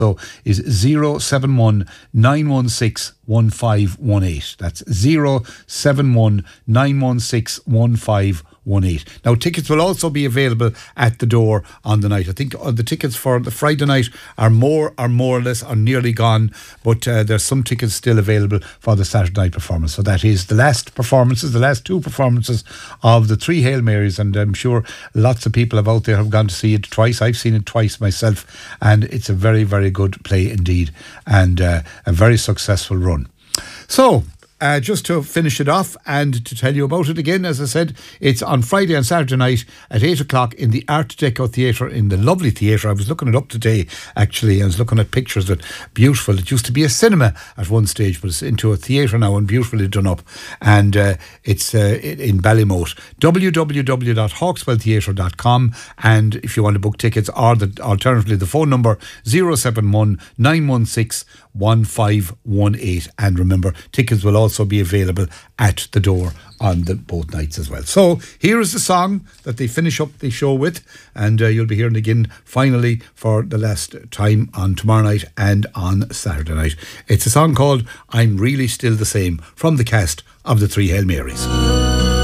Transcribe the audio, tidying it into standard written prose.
So is 071 916 1518. That's 071 916 1518. Now, tickets will also be available at the door on the night. I think the tickets for the Friday night are more or less nearly gone, but there's some tickets still available for the Saturday night performance. So that is the last two performances of the three Hail Marys, and I'm sure lots of people out there have gone to see it twice. I've seen it twice myself, and it's a very, very good play indeed, and a very successful run. So, just to finish it off and to tell you about it again, as I said, it's on Friday and Saturday night at 8 o'clock in the Art Deco Theatre, in the lovely theatre. I was looking it up today, actually. I was looking at pictures of it. Beautiful. It used to be a cinema at one stage, but it's into a theatre now and beautifully done up. And it's in Ballymote. www.hawkswelltheatre.com. And if you want to book tickets, or alternatively, the phone number 071 916 1518. And remember, tickets will also be available at the door on both nights as well. So here is the song that they finish up the show with, and you'll be hearing again finally for the last time on tomorrow night and on Saturday night. It's a song called I'm Really Still the Same, from the cast of the Three Hail Marys.